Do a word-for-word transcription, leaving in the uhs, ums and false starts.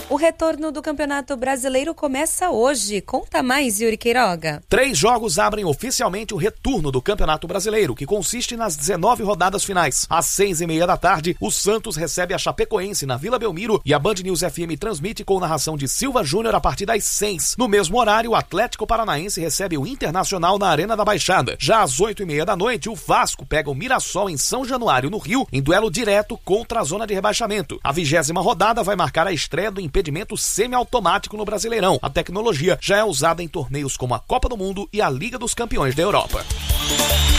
O retorno do Campeonato Brasileiro começa hoje. Conta mais, Yuri Queiroga. Três jogos abrem oficialmente o retorno do Campeonato Brasileiro, que consiste nas dezenove rodadas finais. Às seis e meia da tarde, o Santos recebe a Chapecoense na Vila Belmiro e a Band News F M transmite com narração de Silva Júnior a partir das seis. No mesmo horário, o Atlético Paranaense recebe o Internacional na Arena da Baixada. Já às oito e meia da noite, o Vasco pega o Mirassol em São Januário, no Rio, em duelo direto contra a zona de rebaixamento. A vigésima rodada vai marcar a estreia do impedimento semiautomático no Brasileirão. A tecnologia já é usada em torneios como a Copa do Mundo e a Liga dos Campeões da Europa.